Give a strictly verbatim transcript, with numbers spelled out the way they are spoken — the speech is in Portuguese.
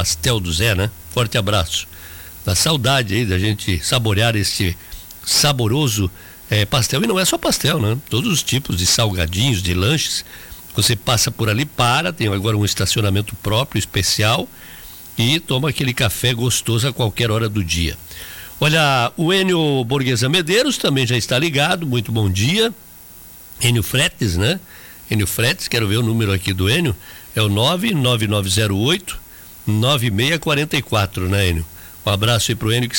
Pastel do Zé, né? Forte abraço. Da saudade aí da gente saborear este saboroso é, pastel. E não é só pastel, né? Todos os tipos de salgadinhos, de lanches. Você passa por ali, para, tem agora um estacionamento próprio, especial, e toma aquele café gostoso a qualquer hora do dia. Olha, o Enio Borghesa Medeiros também já está ligado, muito bom dia. Enio Fretes, né? Enio Fretes, quero ver o número aqui do Enio, é o nove nove nove zero oito nove seis quatro quatro, né, Enio? Um abraço aí pro Enio que